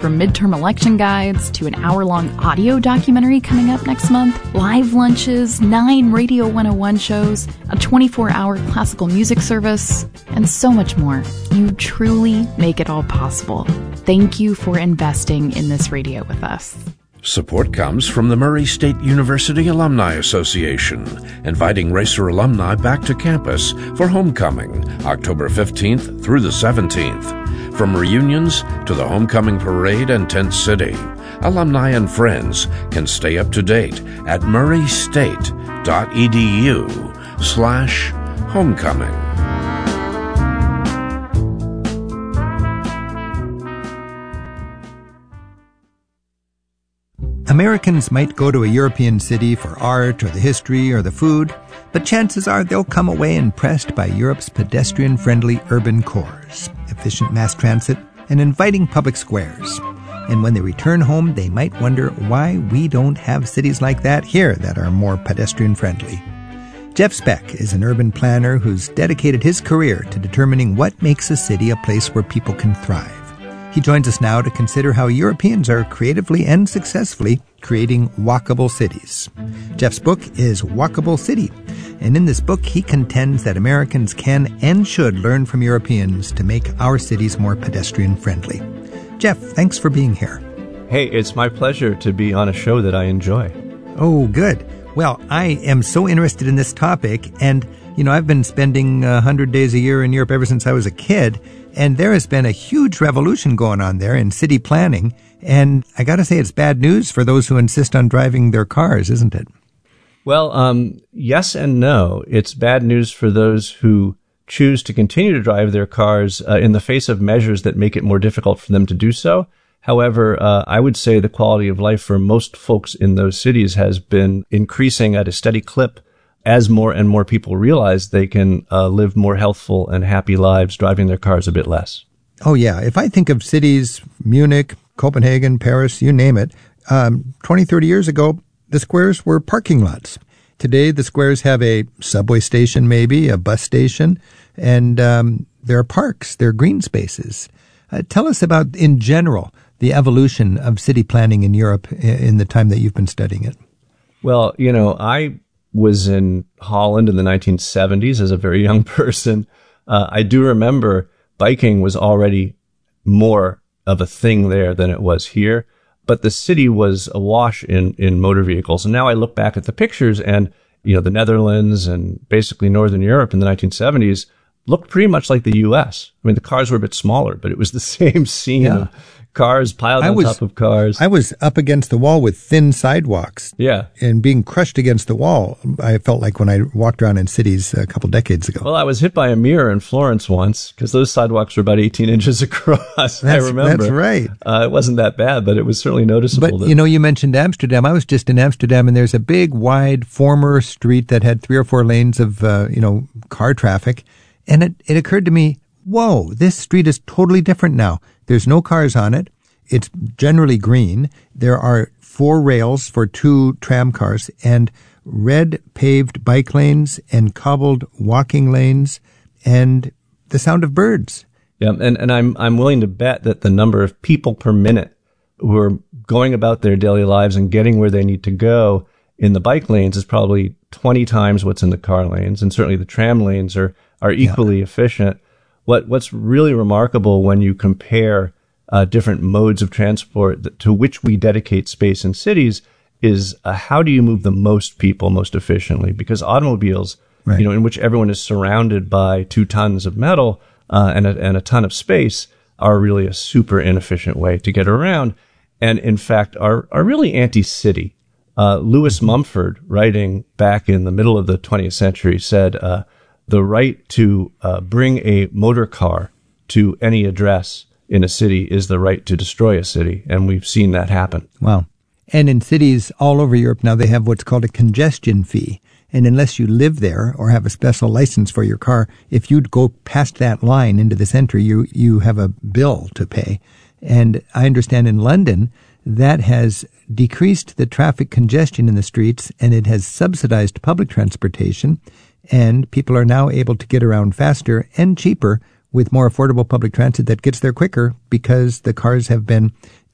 From midterm election guides to an hour-long audio documentary coming up next month, live lunches, 9 Radio 101 shows, a 24-hour classical music service, and so much more. You truly make it all possible. Thank you for investing in this radio with us. Support comes from the Murray State University Alumni Association, inviting Racer alumni back to campus for homecoming, October 15th through the 17th. From reunions to the homecoming parade in Tent City, alumni and friends can stay up to date at murraystate.edu/homecoming. Americans might go to a European city for art or the history or the food, but chances are they'll come away impressed by Europe's pedestrian-friendly urban cores, efficient mass transit, and inviting public squares. And when they return home, they might wonder why we don't have cities like that here that are more pedestrian-friendly. Jeff Speck is an urban planner who's dedicated his career to determining what makes a city a place where people can thrive. He joins us now to consider how Europeans are creatively and successfully creating walkable cities. Jeff's book is Walkable City, and in this book he contends that Americans can and should learn from Europeans to make our cities more pedestrian-friendly. Jeff, thanks for being here. Hey, it's my pleasure to be on a show that I enjoy. Oh, good. Well, I am so interested in this topic, and, I've been spending 100 days a year in Europe ever since I was a kid, and there has been a huge revolution going on there in city planning, and I gotta say it's bad news for those who insist on driving their cars, isn't it? Well, yes and no. It's bad news for those who choose to continue to drive their cars in the face of measures that make it more difficult for them to do so. However, I would say the quality of life for most folks in those cities has been increasing at a steady clip as more and more people realize they can live more healthful and happy lives driving their cars a bit less. Oh, yeah. If I think of cities, Munich, Copenhagen, Paris, you name it, 20, 30 years ago, the squares were parking lots. Today, the squares have a subway station, maybe, a bus station, and there are parks, there are green spaces. Tell us about, in general, the evolution of city planning in Europe in the time that you've been studying it. Well, I was in Holland in the 1970s as a very young person. I do remember biking was already more of a thing there than it was here, but the city was awash in motor vehicles. And now I look back at the pictures and, the Netherlands and basically Northern Europe in the 1970s looked pretty much like the U.S. I mean, the cars were a bit smaller, but it was the same scene of cars piled on top of cars. I was up against the wall with thin sidewalks. Yeah. And being crushed against the wall, I felt like when I walked around in cities a couple decades ago. Well, I was hit by a mirror in Florence once because those sidewalks were about 18 inches across. I remember. That's right. It wasn't that bad, but it was certainly noticeable. But, you mentioned Amsterdam. I was just in Amsterdam, and there's a big, wide, former street that had 3 or 4 lanes of, car traffic. And it occurred to me, whoa, this street is totally different now. There's no cars on it. It's generally green. There are 4 rails for 2 tram cars and red paved bike lanes and cobbled walking lanes and the sound of birds. Yeah, and I'm willing to bet that the number of people per minute who are going about their daily lives and getting where they need to go in the bike lanes is probably 20 times what's in the car lanes, and certainly the tram lanes are equally efficient. What's really remarkable when you compare different modes of transport to which we dedicate space in cities is how do you move the most people most efficiently? Because automobiles, right, in which everyone is surrounded by 2 tons of metal and a ton of space, are really a super inefficient way to get around, and in fact are really anti-city. Lewis Mumford, writing back in the middle of the 20th century, said the right to bring a motor car to any address in a city is the right to destroy a city, and we've seen that happen. Wow. And in cities all over Europe now, they have what's called a congestion fee. And unless you live there or have a special license for your car, if you'd go past that line into the center, you have a bill to pay. And I understand in London, that has decreased the traffic congestion in the streets, and it has subsidized public transportation, and people are now able to get around faster and cheaper with more affordable public transit that gets there quicker because the cars have been